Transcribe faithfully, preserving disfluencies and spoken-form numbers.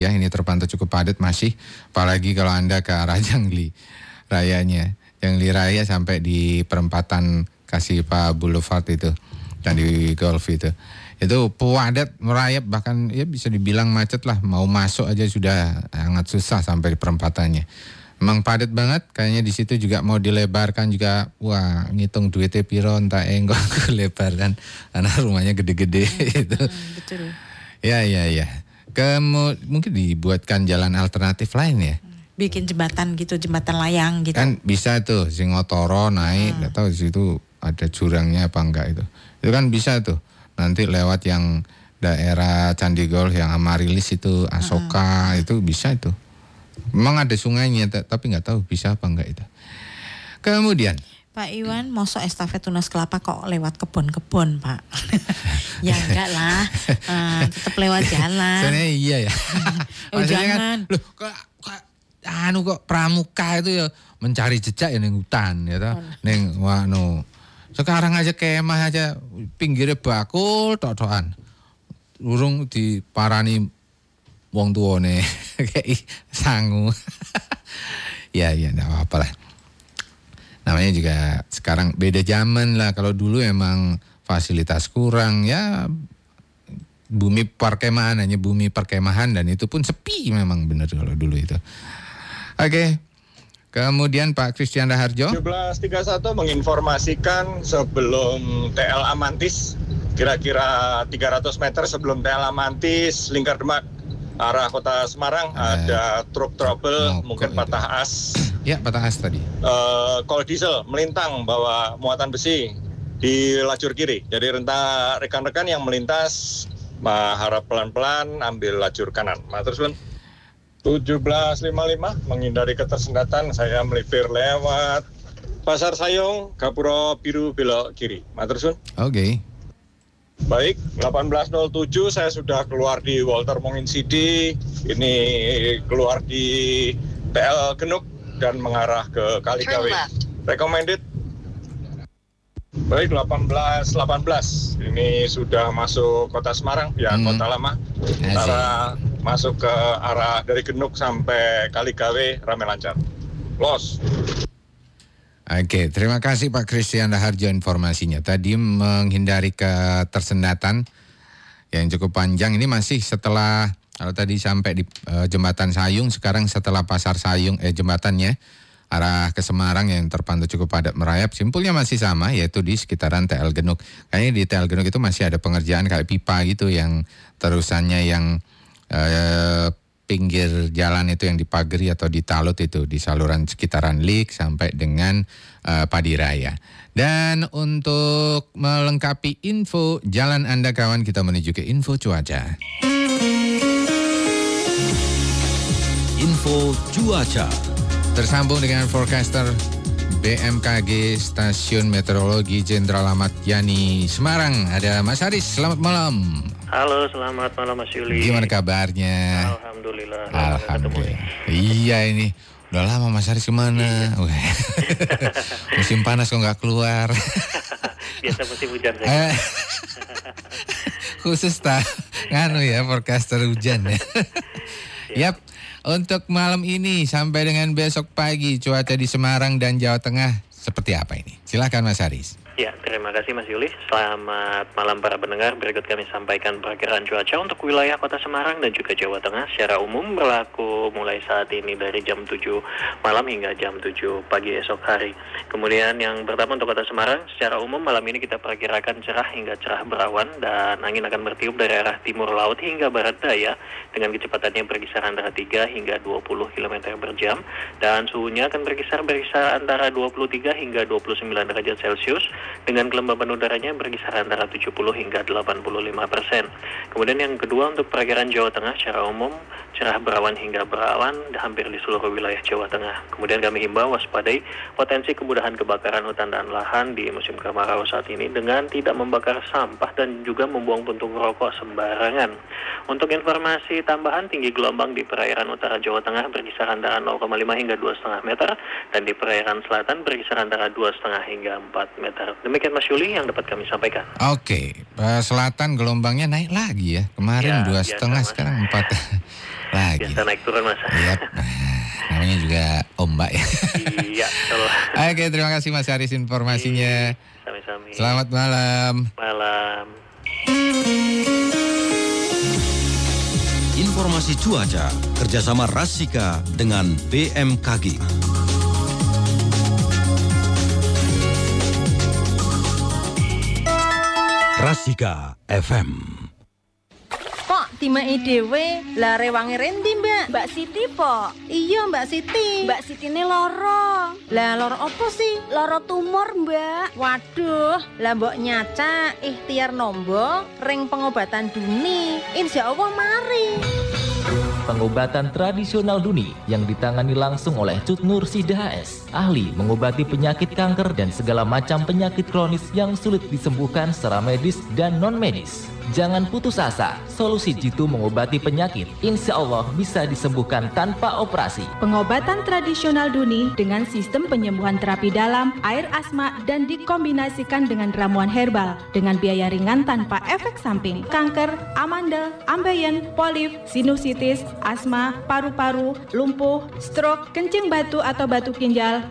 Ya, ini terpantau cukup padat masih, apalagi kalau Anda ke arah Jangli Rayanya. Jangli Raya sampai di perempatan Kasipa Boulevard itu, Candi Golf itu. Itu padat, merayap, bahkan ya bisa dibilang macet lah. Mau masuk aja sudah sangat susah sampai di perempatannya. Emang padat banget, kayaknya di situ juga mau dilebarkan juga. Wah, ngitung duitnya piro entah enggak lebarkan karena rumahnya gede-gede Hmm, itu. hmm, betul. Ya, ya, ya. Kemu, mungkin dibuatkan jalan alternatif lain ya. Bikin jembatan gitu, jembatan layang gitu. Kan bisa tuh, Singotoro naik, nggak tahu di situ ada jurangnya apa enggak itu. Itu kan bisa tuh. Nanti lewat yang daerah Candi Golf yang Amarilis itu, Asoka, itu bisa itu. Memang ada sungainya, tapi nggak tahu bisa apa enggak itu. Kemudian Pak Iwan, mosok estafet tunas kelapa kok lewat kebun-kebun, Pak? Ya enggak lah, uh, tetap lewat jalan. Sebenarnya iya ya. Oh, Maksudnya jangan. Kan, loh, kok, kok anu kok pramuka itu ya mencari jejak ya ning hutan ya toh. Ning wano. Sekarang aja kemah aja pinggirnya bakul tok-tokan. Urung diparani wong tuane kayak sangu. Ya ya enggak apa-apa lah. Namanya juga sekarang beda zaman lah. Kalau dulu emang fasilitas kurang ya, bumi perkemahan, hanya bumi perkemahan, dan itu pun sepi memang benar kalau dulu itu. Oke, kemudian Pak Christian Raharjo. tujuh belas tiga puluh satu menginformasikan sebelum T L Amantis, kira-kira tiga ratus meter sebelum T L Amantis, Lingkar Demak, arah kota Semarang, ada, ada truk trouble, oh, mungkin patah as. Ya, patah as tadi. Uh, Kol diesel melintang bawa muatan besi di lajur kiri. Jadi rentang rekan-rekan yang melintas harap pelan-pelan ambil lajur kanan. Matur suwun. tujuh belas lima puluh lima menghindari ketersendatan, saya melipir lewat Pasar Sayung, Gapura Biru belok kiri. Matur suwun. Oke. Okay. Baik, delapan belas nol tujuh saya sudah keluar di Walter Mongin Sidi. Ini keluar di T L Genuk dan mengarah ke Kaligawe. Recommended. Baik, delapan belas delapan belas. Ini sudah masuk kota Semarang, ya hmm. kota lama. Arah masuk ke arah dari Genuk sampai Kaligawe ramai lancar. Los. Oke, terima kasih Pak Christian Raharjo informasinya. Tadi menghindari ketersendatan yang cukup panjang. Ini masih setelah, kalau tadi sampai di uh, Jembatan Sayung, sekarang setelah Pasar Sayung, eh jembatannya, arah ke Semarang yang terpantau cukup padat merayap. Simpulnya masih sama, yaitu di sekitaran T L Genuk. Kayaknya di T L Genuk itu masih ada pengerjaan kayak pipa gitu, yang terusannya yang uh, pinggir jalan itu yang dipagari atau ditalut itu di saluran sekitaran Lik sampai dengan uh, Padi Raya. Dan untuk melengkapi info jalan Anda kawan, kita menuju ke info cuaca. Info cuaca. Tersambung dengan forecaster B M K G Stasiun Meteorologi Jenderal Ahmad Yani Semarang. Ada Mas Haris, selamat malam. Halo, selamat malam Mas Yuli. Gimana kabarnya? Alhamdulillah. Alhamdulillah. Iya ini, udah lama Mas Haris kemana? Iya. Musim panas kok nggak keluar. Biasa musim hujan saya. Khusus tak nganu ya, forecaster hujan ya. Yap, untuk malam ini sampai dengan besok pagi cuaca di Semarang dan Jawa Tengah seperti apa ini? Silakan Mas Haris. Ya, terima kasih Mas Yuli. Selamat malam para pendengar. Berikut kami sampaikan perakiraan cuaca untuk wilayah Kota Semarang dan juga Jawa Tengah secara umum berlaku mulai saat ini dari jam tujuh malam hingga jam tujuh pagi esok hari. Kemudian yang pertama untuk Kota Semarang, secara umum malam ini kita perkirakan cerah hingga cerah berawan dan angin akan bertiup dari arah timur laut hingga barat daya dengan kecepatannya berkisar antara tiga hingga dua puluh kilometer per jam dan suhunya akan berkisar-berkisar antara dua puluh tiga hingga dua puluh sembilan derajat Celcius dengan kelembaban udaranya berkisar antara tujuh puluh hingga delapan puluh lima persen. Kemudian yang kedua untuk perkiraan Jawa Tengah secara umum cerah berawan hingga berawan hampir di seluruh wilayah Jawa Tengah. Kemudian kami himbau waspadai potensi kemudahan kebakaran hutan dan lahan di musim kemarau saat ini dengan tidak membakar sampah dan juga membuang puntung rokok sembarangan. Untuk informasi tambahan, tinggi gelombang di perairan utara Jawa Tengah berkisar antara nol koma lima hingga dua koma lima meter dan di perairan selatan berkisar antara dua koma lima hingga empat meter. Demikian Mas Yuli yang dapat kami sampaikan. Oke, selatan gelombangnya naik lagi ya. Kemarin dua setengah, sekarang empat. Lagi. Biasa naik turun Mas. Iya. Namanya juga ombak ya. Iya, betul. Oke, terima kasih Mas Haris informasinya. Sami-sami. Selamat malam. Malam. Informasi cuaca kerjasama Rasika dengan B M K G. Rasika F M. Kok timai dhewe lah rewangi rendi mbak? Mbak Siti po. Iya Mbak Siti. Mbak Siti ini loro. Lah loro apa sih? Loro tumor mbak. Waduh, lah mbok nyaca ikhtiar nombo ring pengobatan duni. Insya Allah mari. Pengobatan tradisional Duni yang ditangani langsung oleh Cut Nur Sida H S, ahli mengobati penyakit kanker dan segala macam penyakit kronis yang sulit disembuhkan secara medis dan non-medis. Jangan putus asa, solusi Jitu mengobati penyakit insya Allah bisa disembuhkan tanpa operasi. Pengobatan tradisional Duni dengan sistem penyembuhan terapi dalam, air asma, dan dikombinasikan dengan ramuan herbal dengan biaya ringan tanpa efek samping. Kanker, amandel, ambeien, polip, sinusitis, asma, paru-paru, lumpuh, stroke, kencing batu atau batu ginjal,